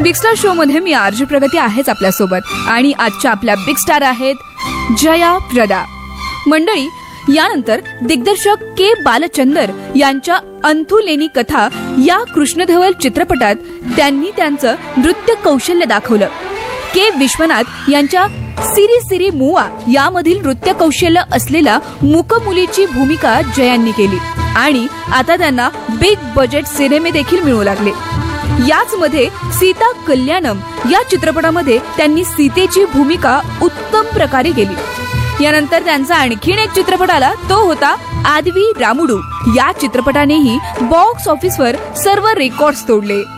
Big star show मध्ये मी RG प्रगती आहेच आपल्यासोबत आणि आजच्या आपल्या बिग स्टार आहेत जया प्रदा. मंडळी, यानंतर दिग्दर्शक के बालचंदर यांच्या अंथुलेनी कथा या कृष्णधवल चित्रपटात त्यांनी त्यांचं नृत्य कौशल्य दाखवलं. के विश्वनाथ यांच्या सिरी सिरी मुवा यामधील नृत्य कौशल्य असलेल्या मूकमुलीची भूमिका जयांनी केली आणि आता त्यांना बिग बजेट सिनेमे देखील मिळू लागले. याच मध्ये सीता कल्याणम या चित्रपटामध्ये त्यांनी सीतेची भूमिका उत्तम प्रकारे केली. यानंतर त्यांचा आणखीन एक चित्रपट आला, तो होता आदवी रामुडू. या चित्रपटानेही बॉक्स ऑफिसवर सर्व रेकॉर्ड्स तोडले.